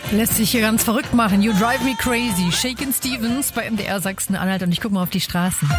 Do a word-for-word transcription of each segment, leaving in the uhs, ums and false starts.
Lässt sich hier ganz verrückt machen. You Drive Me Crazy. Shakin' Stevens bei M D R Sachsen-Anhalt. Und ich gucke mal auf die Straßen.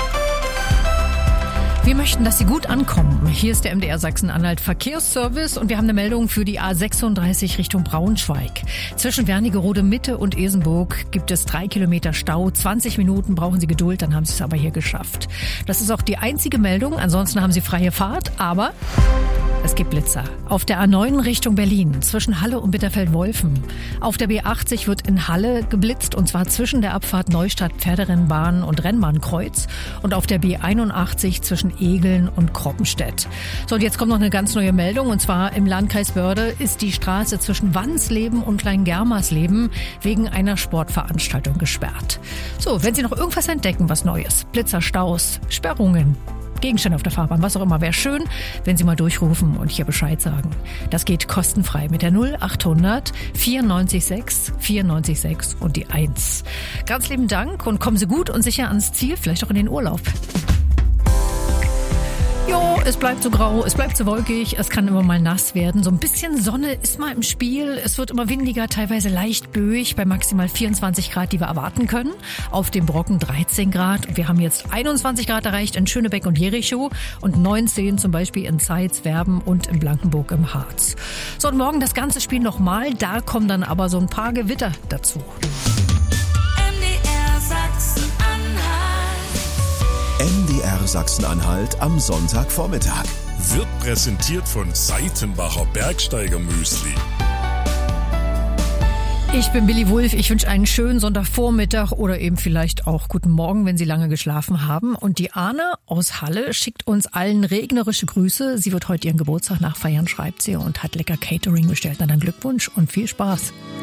Wir möchten, dass Sie gut ankommen. Hier ist der M D R Sachsen-Anhalt Verkehrsservice und wir haben eine Meldung für die A sechsunddreißig Richtung Braunschweig. Zwischen Wernigerode Mitte und Esenburg gibt es drei Kilometer Stau. zwanzig Minuten brauchen Sie Geduld, dann haben Sie es aber hier geschafft. Das ist auch die einzige Meldung. Ansonsten haben Sie freie Fahrt, aber es gibt Blitzer. Auf der A neun Richtung Berlin, zwischen Halle und Bitterfeld-Wolfen. Auf der B achtzig wird in Halle geblitzt, und zwar zwischen der Abfahrt Neustadt-Pferderennbahn und Rennbahnkreuz. Und auf der B einundachtzig zwischen Egeln und Kroppenstedt. So, und jetzt kommt noch eine ganz neue Meldung, und zwar im Landkreis Börde ist die Straße zwischen Wannsleben und Kleingermersleben wegen einer Sportveranstaltung gesperrt. So, wenn Sie noch irgendwas entdecken, was Neues, Blitzer, Staus, Sperrungen, Gegenstände auf der Fahrbahn, was auch immer, wäre schön, wenn Sie mal durchrufen und hier Bescheid sagen. Das geht kostenfrei mit der null achthundert vierundneunzig sechs vierundneunzig sechs und die eins. Ganz lieben Dank und kommen Sie gut und sicher ans Ziel, vielleicht auch in den Urlaub. Jo, es bleibt so grau, es bleibt so wolkig, es kann immer mal nass werden. So ein bisschen Sonne ist mal im Spiel. Es wird immer windiger, teilweise leicht böig, bei maximal vierundzwanzig Grad, die wir erwarten können. Auf dem Brocken dreizehn Grad. Und wir haben jetzt einundzwanzig Grad erreicht in Schönebeck und Jerichow und neunzehn zum Beispiel in Zeitz, Werben und in Blankenburg im Harz. So, und morgen das ganze Spiel nochmal. Da kommen dann aber so ein paar Gewitter dazu. M D R Sachsen-Anhalt am Sonntagvormittag. Wird präsentiert von Seitenbacher Bergsteigermüsli. Ich bin Billy Wulff. Ich wünsche einen schönen Sonntagvormittag oder eben vielleicht auch guten Morgen, wenn Sie lange geschlafen haben. Und die Arne aus Halle schickt uns allen regnerische Grüße. Sie wird heute ihren Geburtstag nachfeiern, schreibt sie, und hat lecker Catering bestellt. Na dann Glückwunsch und viel Spaß.